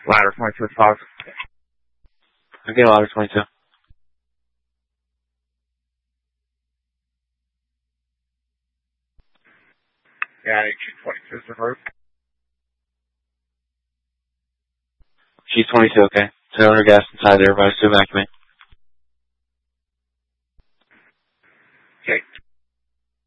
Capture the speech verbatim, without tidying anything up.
Ladder twenty-two is five. Okay, ladder twenty-two. Yeah, I need Chief twenty-two is the roof. Chief twenty-two, okay. Cylinder gas inside, everybody's to evacuate.